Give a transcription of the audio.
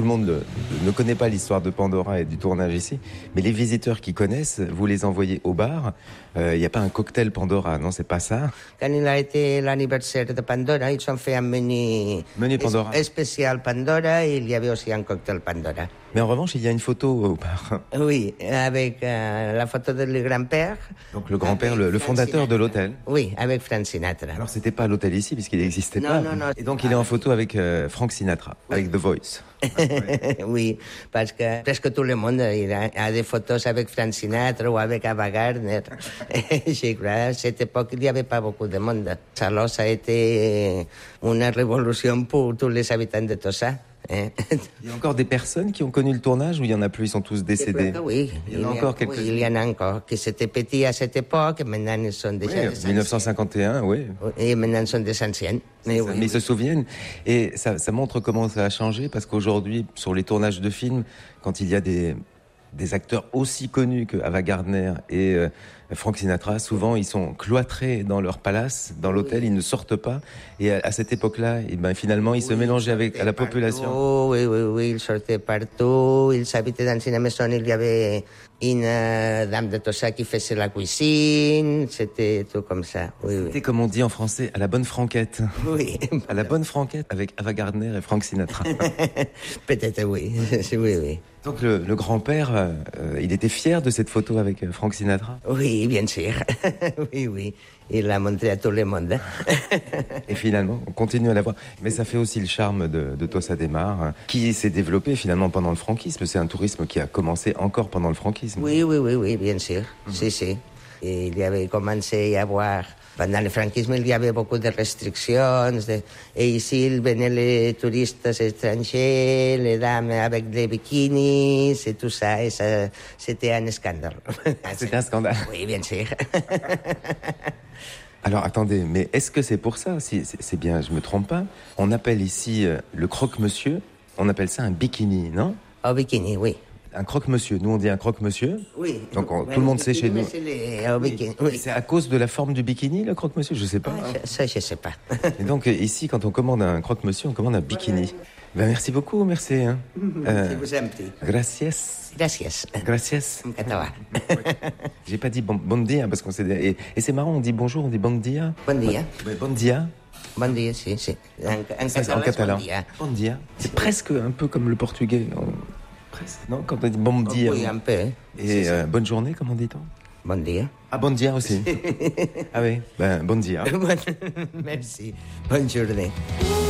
tout le monde ne connaît pas l'histoire de Pandora et du tournage ici, mais les visiteurs qui connaissent, vous les envoyez au bar. Il n'y a pas un cocktail Pandora, non, c'est pas ça. Quand il a été l'anniversaire de Pandora, ils ont fait un menu Pandora. Spécial Pandora et il y avait aussi un cocktail Pandora. Mais en revanche, il y a une photo au bar. Oui, avec la photo de le grand-père. Donc le grand-père, le fondateur de l'hôtel. Oui, avec Frank Sinatra. Alors c'était pas l'hôtel ici, puisqu'il n'existait pas. Non. Et donc il est en photo avec Frank Sinatra, avec The Voice. Oui, parce que presque tout le monde a des photos avec Frank Sinatra ou avec Ava Gardner. Je crois à cette époque, il n'y avait pas beaucoup de monde. Alors ça a été une révolution pour tous les habitants de Tossa. Il y a encore des personnes qui ont connu le tournage ou il y en a plus, ils sont tous décédés? Oui, il y en a encore quelques-uns. Oui, il y en a encore qui étaient petits à cette époque, maintenant ils sont déjà des 1951, oui. Et maintenant ils sont des anciens. Mais ils se souviennent. Et ça montre comment ça a changé, parce qu'aujourd'hui, sur les tournages de films, quand il y a des acteurs aussi connus que Ava Gardner et Frank Sinatra, souvent ils sont cloîtrés dans leur palace, dans l'hôtel, ils ne sortent pas. Et à cette époque-là, finalement, ils se mélangeaient avec la population. Oui, ils sortaient partout. Ils habitaient dans une maison, il y avait une dame de Tossa qui faisait la cuisine. C'était tout comme ça. C'était comme on dit en français, à la bonne franquette. Oui. À la bonne franquette avec Ava Gardner et Frank Sinatra. Peut-être oui. Oui. Donc le grand-père, il était fier de cette photo avec Frank Sinatra? Oui, bien sûr. Oui. Il l'a montré à tout le monde. Et finalement, on continue à la voir. Mais ça fait aussi le charme de Tossa de Mar, qui s'est développé finalement pendant le franquisme. C'est un tourisme qui a commencé encore pendant le franquisme. Oui, bien sûr. Si. Et il y avait commencé à avoir... Pendant le franquisme, il y avait beaucoup de restrictions. Et ici, venaient les touristes étrangers, les dames avec des bikinis et tout ça. Et ça, c'était un scandale. C'était un scandale? Oui, bien sûr. Alors, attendez, mais est-ce que c'est pour ça, si c'est bien, je me trompe pas, on appelle ici le croque-monsieur, on appelle ça un bikini, non? Au bikini, oui. Un croque-monsieur. Nous, on dit un croque-monsieur. Oui. Donc, tout le monde sait chez nous. Oui. C'est à cause de la forme du bikini, le croque-monsieur? Je sais pas. Ça, je sais pas. Et donc, ici, quand on commande un croque-monsieur, on commande un bikini. Merci beaucoup, merci. Je vous en prie. Gracias. Gracias. En catalan. J'ai pas dit bon dia, parce qu'on s'est... Et c'est marrant, on dit bonjour, on dit bon dia. Bon dia. Bon dia. Bon dia, si. En catalan. Bon dia. C'est presque un peu comme le portugais. Non, quand on dit bon dia. Oui, un peu. Et bonne journée, comment dit-on? Bon dia. Ah, bon dia aussi. Ah oui, bon dia. Merci. Bonne journée.